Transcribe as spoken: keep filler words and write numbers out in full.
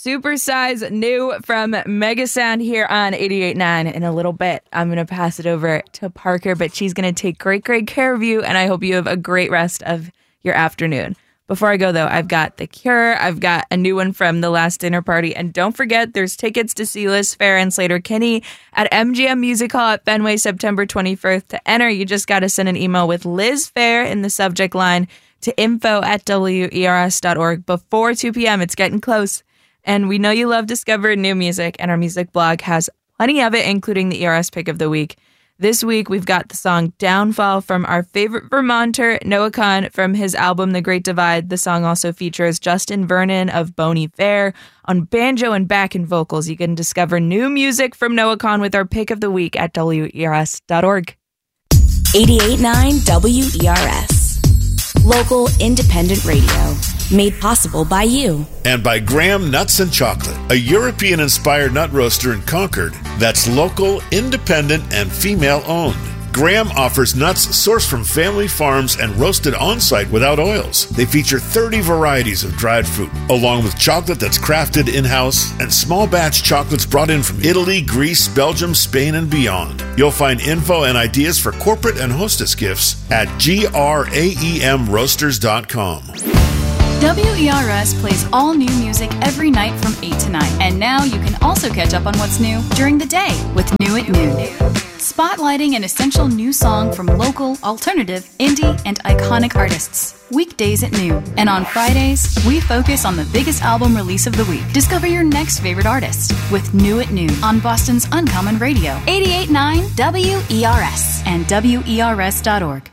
Supersize new from Megasound here on eighty-eight point nine. In a little bit, I'm going to pass it over to Parker, but she's going to take great, great care of you, and I hope you have a great rest of your afternoon. Before I go, though, I've got The Cure, I've got a new one from The Last Dinner Party, and don't forget, there's tickets to see Liz Phair and Sleater-Kinney at M G M Music Hall at Fenway September twenty-first. To enter, you just got to send an email with Liz Phair in the subject line to info at W E R S dot org before two p.m. It's getting close. And we know you love discovering new music, and our music blog has plenty of it, including the E R S pick of the week. This week, we've got the song Downfall from our favorite Vermonter, Noah Kahan, from his album The Great Divide. The song also features Justin Vernon of Bon Iver on banjo and backing vocals. You can discover new music from Noah Kahan with our pick of the week at W E R S dot org. eighty-eight point nine W E R S. Local independent radio. Made possible by you. And by Graham Nuts and Chocolate, a European-inspired nut roaster in Concord that's local, independent, and female-owned. Graham offers nuts sourced from family farms and roasted on-site without oils. They feature thirty varieties of dried fruit, along with chocolate that's crafted in-house and small batch chocolates brought in from Italy, Greece, Belgium, Spain, and beyond. You'll find info and ideas for corporate and hostess gifts at graem roasters dot com. W E R S plays all new music every night from eight to nine. And now you can also catch up on what's new during the day with New at Noon. Spotlighting an essential new song from local, alternative, indie, and iconic artists. Weekdays at noon. And on Fridays, we focus on the biggest album release of the week. Discover your next favorite artist with New at Noon on Boston's Uncommon Radio. eighty-eight point nine W E R S and W E R S dot org.